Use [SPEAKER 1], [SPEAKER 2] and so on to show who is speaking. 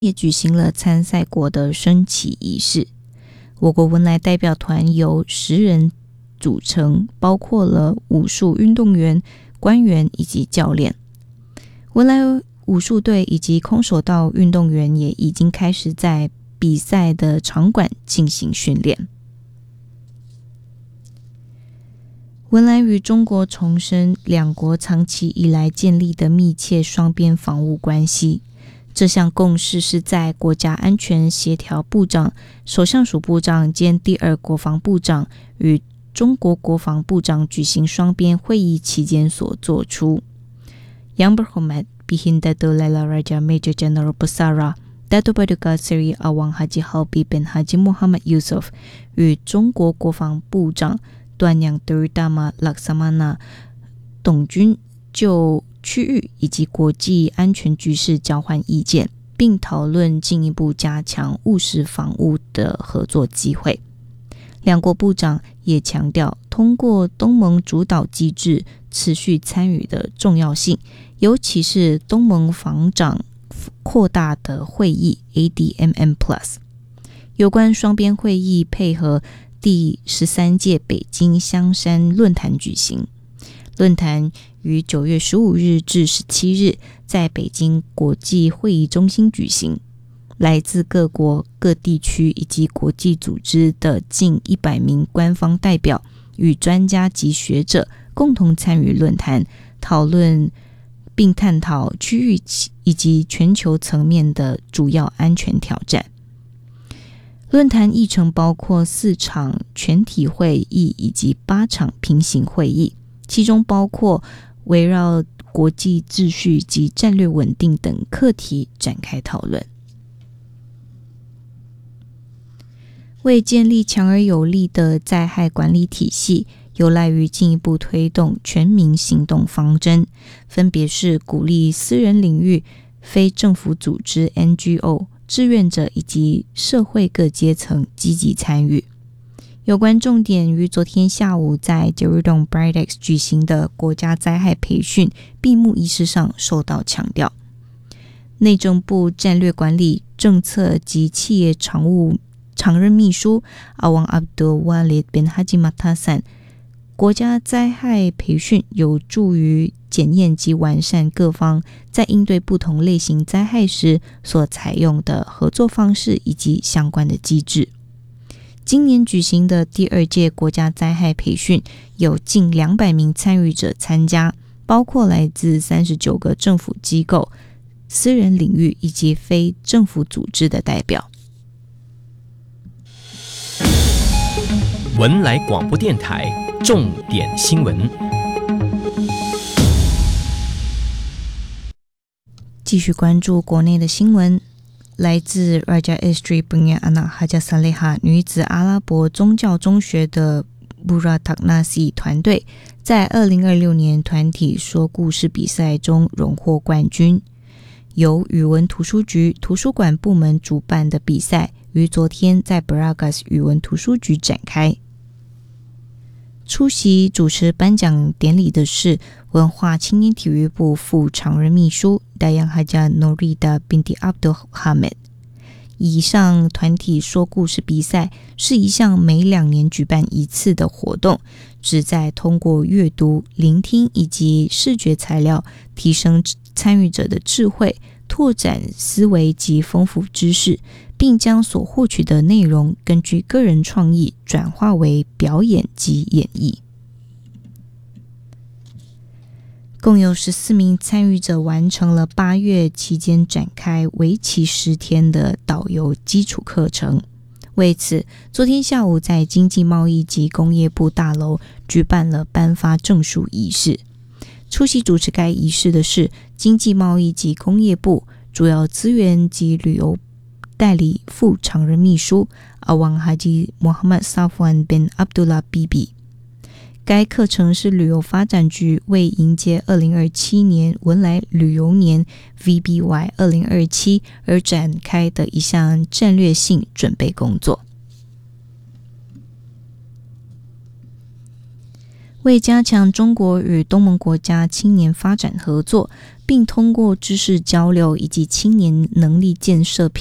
[SPEAKER 1] 也举行了参赛国的升旗仪式。我国文莱代表团由10人组成，包括了武术运动员、官员以及教练。文莱武术队以及空手道运动员也已经开始在比赛的场馆进行训练。文莱与中国重申两国长期以来建立的密切双边防务关系。这项共识是在国家安全协调部长、首相署部长兼第2国防部长与中国国防部长举行双边会议期间所做出。Yang berhormat Bihin Dato' Laila Raja Major General Besara Dato' Paduka Seri Awang Haji Habib bin Haji Muhammad Yusof 与中国国防部长段yang Terutama Laksamana 董军就区域以及国际安全局势交换意见，并讨论进一步加强务实防务的合作机会。两国部长也强调通过东盟主导机制持续参与的重要性，尤其是东盟防长扩大的会议 ADMM Plus。 有关双边会议配合第13届北京香山论坛举行。论坛于9月15日至17日在北京国际会议中心举行，来自各国各地区以及国际组织的近100名官方代表与专家及学者共同参与论坛，讨论并探讨区域以及全球层面的主要安全挑战。论坛议程包括4场全体会议以及8场平行会议，其中包括围绕国际秩序及战略稳定等课题展开讨论。为建立强而有力的灾害管理体系，有赖于进一步推动全民行动方针，分别是鼓励私人领域、非政府组织 NGO、志愿者以及社会各阶层积极参与。有关重点于昨天下午在 Derudong Bridex 举行的国家灾害培训闭幕仪式上受到强调。内政部战略管理政策及企业常务常任秘书 Awang Abdul Walid bin Haji Matasan， 国家灾害培训有助于检验及完善各方在应对不同类型灾害时所采用的合作方式以及相关的机制。今年举行的第2届国家灾害培训有近200名参与者参加，包括来自39个政府机构、私人领域以及非政府组织的代表。
[SPEAKER 2] 文莱广播电台重点新闻，
[SPEAKER 1] 继续关注国内的新闻。来自 Raja Istri Punya Anak Haja Saleha 女子阿拉伯宗教中学的 Bura Taknasi 团队在2026年团体说故事比赛中荣获冠军。由语文图书局图书馆部门主办的比赛于昨天在 Bragas 语文图书局展开。出席主持颁奖典礼的是文化青年体育部副常任秘书 Dayang Haja Norida Binti Abdul Hamid。 以上团体说故事比赛是一项每2年举办一次的活动，旨在通过阅读、聆听以及视觉材料提升参与者的智慧，拓展思维及丰富知识，并将所获取的内容根据个人创意转化为表演及演绎。共有14名参与者完成了8月期间展开为期10天的导游基础课程。为此，昨天下午在经济贸易及工业部大楼举办了颁发证书仪式。出席主持该仪式的是经济贸易及工业部主要资源及旅游代理副常任秘书 Awang Haji Muhammad Safwan bin Abdullah Bibi。该课程是旅游发展局为迎接2027年文莱旅游年 VBY 2027而展开的一项战略性准备工作。 为加强中国与东盟国家青年发展合作，并通过知识交流以及青年能力建设